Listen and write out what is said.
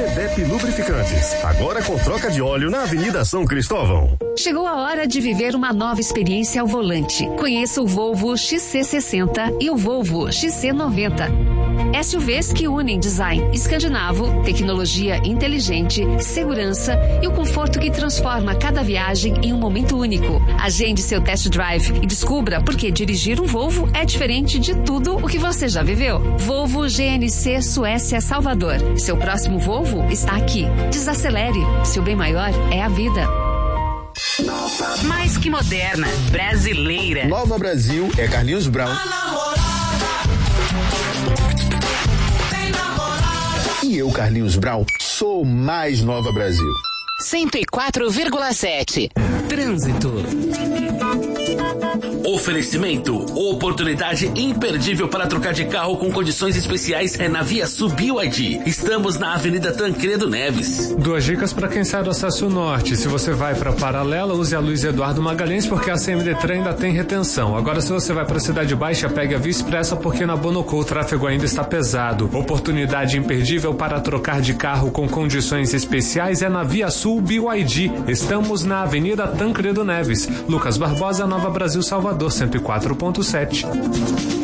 Sedep Lubrificantes, agora com troca de óleo na Avenida São Cristóvão. Chegou a hora de viver uma nova experiência ao volante. Conheça o Volvo XC60 e o Volvo XC90. SUVs que unem design escandinavo, tecnologia inteligente, segurança e o conforto que transforma cada viagem em um momento único. Agende seu test drive e descubra por que dirigir um Volvo é diferente de tudo o que você já viveu. Volvo GNC Suécia Salvador. Seu próximo Volvo está aqui. Desacelere. Seu bem maior é a vida. Mais que moderna, brasileira. Nova Brasil é Carlinhos Brown. E eu, Carlinhos Brown, sou mais Nova Brasil. 104,7. Trânsito. Oferecimento, oportunidade imperdível para trocar de carro com condições especiais é na Via Sul BYD. Estamos na Avenida Tancredo Neves. 2 dicas para quem sai do acesso norte. Se você vai para Paralela, use a Luiz Eduardo Magalhães porque a CMD-3 ainda tem retenção. Agora, se você vai para Cidade Baixa, pegue a Via Expressa porque na Bonocô o tráfego ainda está pesado. Oportunidade imperdível para trocar de carro com condições especiais é na Via Sul BYD. Estamos na Avenida Tancredo Neves. Lucas Barbosa, Nova Brasil, Salvador, 104.7.